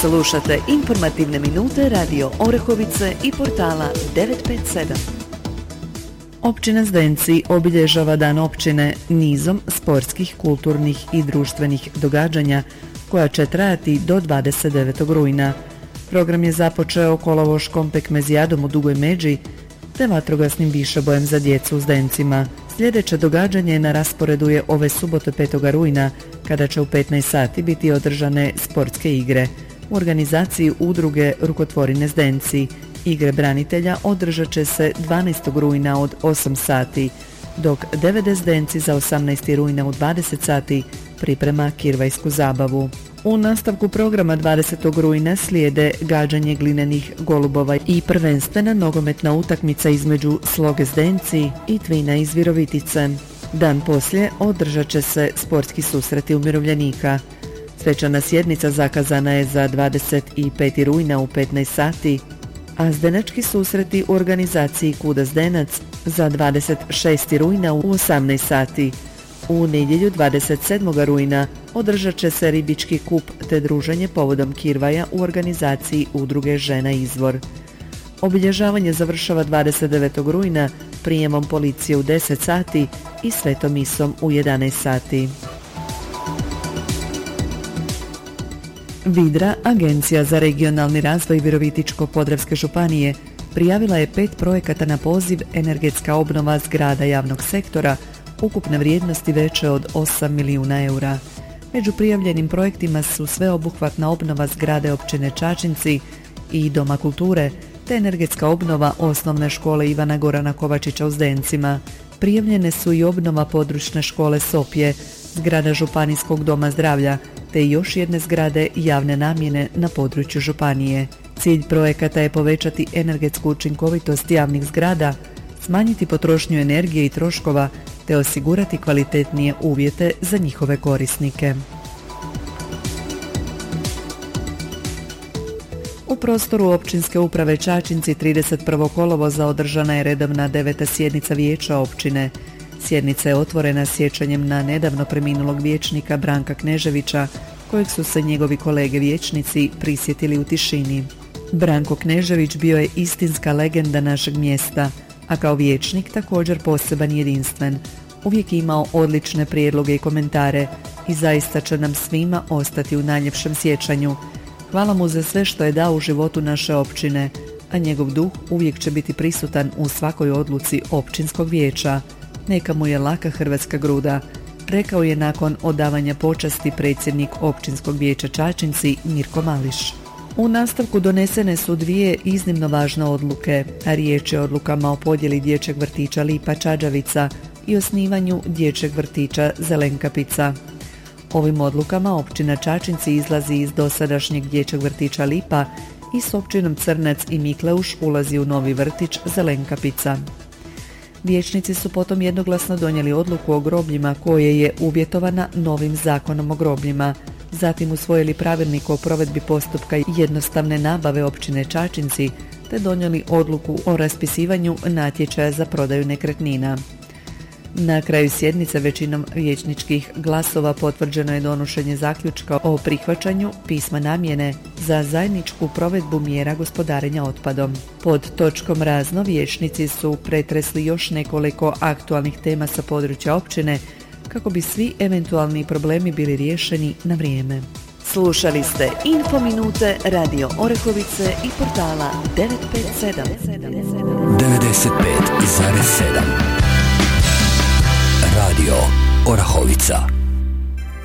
Slušate informativne minute Radio Orehovice i portala 957. Općina Zdenci obilježava Dan općine nizom sportskih, kulturnih i društvenih događanja koja će trajati do 29. rujna. Program je započeo kolovoškom pekmezijadom u Dugoj Međi te vatrogasnim višebojem za djecu u Zdencima. Sljedeće događanje na rasporedu je ove subote 5. rujna kada će u 15 sati biti održane sportske igre. U organizaciji udruge Rukotvorine Zdenci igre branitelja održat će se 12. rujna od 8 sati, dok DVD Zdenci za 18. rujna u 20 sati priprema kirvajsku zabavu. U nastavku programa 20. rujna slijede gađanje glinenih golubova i prvenstvena nogometna utakmica između Sloge Zdenci i Tvina iz Virovitice. Dan poslije održat će se sportski susreti umirovljenika. Svečana sjednica zakazana je za 25. rujna u 15 sati, a zdenački susreti u organizaciji Kuda Zdenac za 26. rujna u 18 sati. U nedjelju 27. rujna održat će se ribički kup te druženje povodom kirvaja u organizaciji udruge Žena Izvor. Obilježavanje završava 29. rujna prijemom policije u 10 sati i svetom misom u 11 sati. Vidra, Agencija za regionalni razvoj Virovitičko-podravske županije, prijavila je 5 projekata na poziv energetska obnova zgrada javnog sektora ukupne vrijednosti veće od 8 milijuna eura. Među prijavljenim projektima su sveobuhvatna obnova zgrade općine Čačinci i Doma kulture, te energetska obnova osnovne škole Ivana Gorana Kovačića u Zdencima. Prijavljene su i obnova područne škole Sopje, zgrada Županijskog doma zdravlja, te još jedne zgrade javne namjene na području županije. Cilj projekata je povećati energetsku učinkovitost javnih zgrada, smanjiti potrošnju energije i troškova, te osigurati kvalitetnije uvjete za njihove korisnike. U prostoru općinske uprave Čačinci 31. kolovoza održana je redovna 9. sjednica vijeća općine. Sjednica je otvorena sjećanjem na nedavno preminulog vijećnika Branka Kneževića, kojeg su se njegovi kolege vijećnici prisjetili u tišini. Branko Knežević bio je istinska legenda našeg mjesta, a kao vijećnik također poseban i jedinstven. Uvijek je imao odlične prijedloge i komentare i zaista će nam svima ostati u najljepšem sjećanju. Hvala mu za sve što je dao u životu naše općine, a njegov duh uvijek će biti prisutan u svakoj odluci općinskog vijeća. Neka mu je laka hrvatska gruda, rekao je nakon odavanja počasti predsjednik općinskog vijeća Čačinci Mirko Mališ. U nastavku donesene su 2 iznimno važne odluke, a riječ je o odlukama o podjeli dječjeg vrtića Lipa Čađavica i osnivanju dječjeg vrtića Zelenkapica. Ovim odlukama općina Čačinci izlazi iz dosadašnjeg dječjeg vrtića Lipa i s općinom Crnac i Mikleuš ulazi u novi vrtić Zelenkapica. Vijećnici su potom jednoglasno donijeli odluku o grobljima koje je uvjetovana novim zakonom o grobljima. Zatim usvojili pravilnik o provedbi postupka jednostavne nabave općine Čačinci te donijeli odluku o raspisivanju natječaja za prodaju nekretnina. Na kraju sjednice većinom vijećničkih glasova potvrđeno je donošenje zaključka o prihvaćanju pisma namjene za zajedničku provedbu mjera gospodarenja otpadom. Pod točkom razno vijećnici su pretresli još nekoliko aktualnih tema sa područja općine kako bi svi eventualni problemi bili riješeni na vrijeme. Slušali ste Infominute Radio Orehovice i portala 957. 95,7 Radio Orahovica.